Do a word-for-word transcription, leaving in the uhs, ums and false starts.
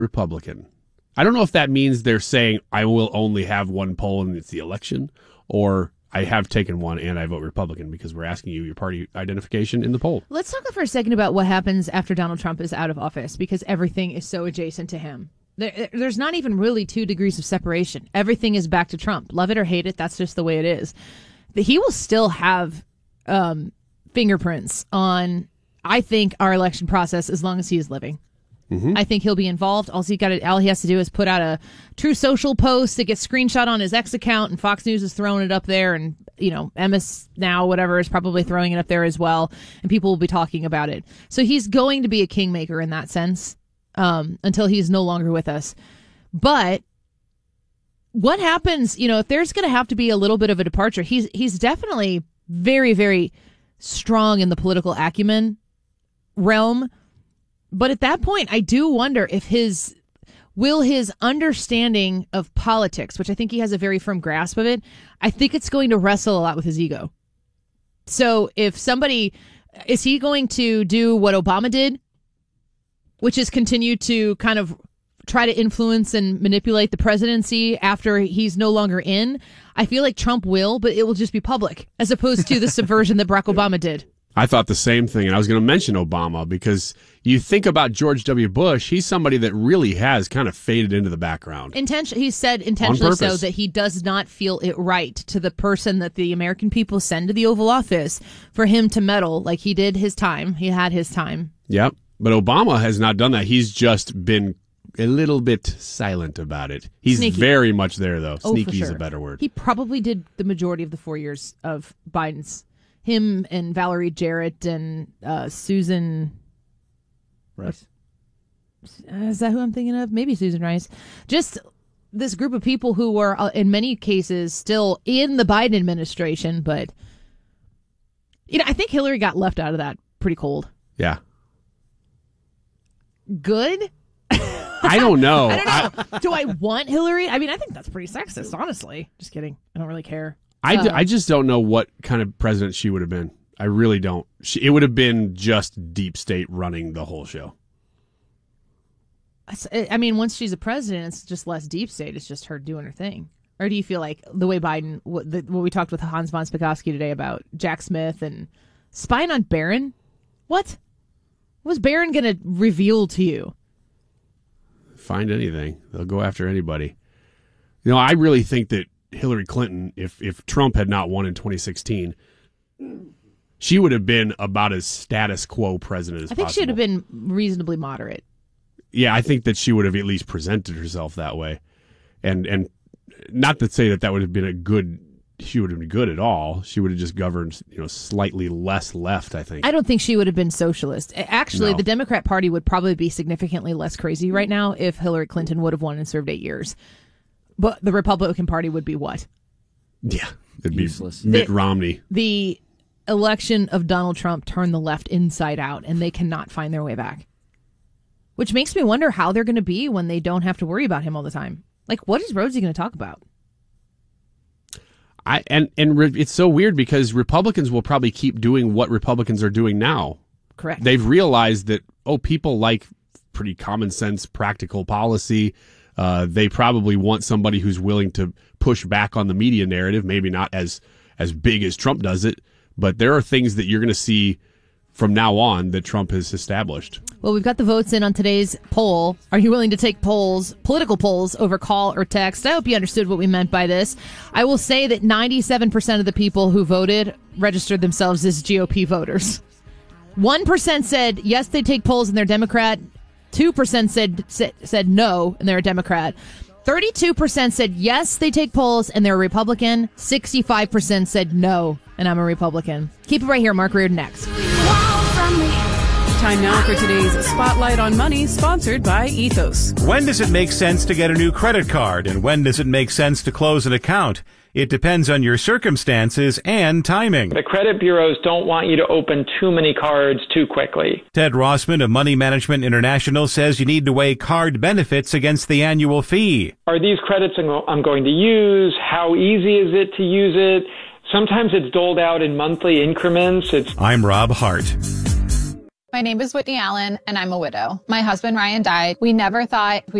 Republican. I don't know if that means they're saying I will only have one poll and it's the election, or I have taken one and I vote Republican because we're asking you your party identification in the poll. Let's talk for a second about what happens after Donald Trump is out of office, because everything is so adjacent to him. There, there's not even really two degrees of separation. Everything is back to Trump. Love it or hate it, that's just the way it is. He will still have um, fingerprints on, I think, our election process as long as he is living. Mm-hmm. I think he'll be involved. All he got, all he has to do is put out a True Social post that gets screenshot on his X account, and Fox News is throwing it up there, and you know, M S Now, whatever, is probably throwing it up there as well, and people will be talking about it. So he's going to be a kingmaker in that sense um, until he's no longer with us. But what happens? You know, if there's going to have to be a little bit of a departure, he's he's definitely very, very strong in the political acumen realm. But at that point, I do wonder if his, will his understanding of politics, which I think he has a very firm grasp of it, I think it's going to wrestle a lot with his ego. So if somebody, is he going to do what Obama did, which is continue to kind of try to influence and manipulate the presidency after he's no longer in? I feel like Trump will, but it will just be public, as opposed to the subversion that Barack Obama did. I thought the same thing, and I was going to mention Obama because you think about George W. Bush, he's somebody that really has kind of faded into the background. Intention, he said intentionally so that he does not feel it right to the person that the American people send to the Oval Office for him to meddle like he did his time. He had his time. Yep, but Obama has not done that. He's just been a little bit silent about it. He's Sneaky. very much there, though. Oh, Sneaky sure. is a better word. He probably did the majority of the four years of Biden's. Him and Valerie Jarrett and uh, Susan Rice. Is that who I'm thinking of? Maybe Susan Rice. Just this group of people who were, uh, in many cases, still in the Biden administration. But, you know, I think Hillary got left out of that pretty cold. Yeah. Good? I don't know. I don't know. I, Do I want Hillary? I mean, I think that's pretty sexist, honestly. Just kidding. I don't really care. I, uh, d- I just don't know what kind of president she would have been. I really don't. She, it would have been just deep state running the whole show. I mean, once she's a president, it's just less deep state. It's just her doing her thing. Or do you feel like the way Biden, what, the, what we talked with Hans von Spakovsky today about Jack Smith and spying on Barron? What? What was Barron going to reveal to you? Find anything. They'll go after anybody. You know, I really think that Hillary Clinton, if if Trump had not won in twenty sixteen, she would have been about as status quo president as I think possible. she would have been reasonably moderate. Yeah, I think that she would have at least presented herself that way. And and not to say that that would have been a good, she would have been good at all. She would have just governed, you know, slightly less left, I think. I don't think she would have been socialist. Actually, No. the Democrat Party would probably be significantly less crazy right now if Hillary Clinton would have won and served eight years. But the Republican Party would be what? Yeah, it'd be Useless. Mitt The- Romney. The election of Donald Trump turned the left inside out, and they cannot find their way back. Which makes me wonder how they're going to be when they don't have to worry about him all the time. Like, what is Rosie going to talk about? I and and re, it's so weird because Republicans will probably keep doing what Republicans are doing now. Correct. They've realized that, oh, people like pretty common sense, practical policy. Uh, they probably want somebody who's willing to push back on the media narrative, maybe not as as big as Trump does it, but there are things that you're going to see from now on that Trump has established. Well, we've got the votes in on today's poll. Are you willing to take polls, political polls, over call or text? I hope you understood what we meant by this. I will say that ninety-seven percent of the people who voted registered themselves as G O P voters. one percent said yes, they take polls and they're Democrat. two percent said, said said no and they're a Democrat. thirty-two percent said yes, they take polls and they're a Republican. sixty-five percent said no and I'm a Republican. Keep it right here. Mark Reardon next. Time now for today's Spotlight on Money, sponsored by Ethos. When does it make sense to get a new credit card, and when does it make sense to close an account? It depends on your circumstances and timing. The credit bureaus don't want you to open too many cards too quickly. Ted Rossman of Money Management International says you need to weigh card benefits against the annual fee. Are these credits I'm going to use? How easy is it to use it? Sometimes it's doled out in monthly increments. It's I'm Rob Hart. My name is Whitney Allen, and I'm a widow. My husband, Ryan, died. We never thought we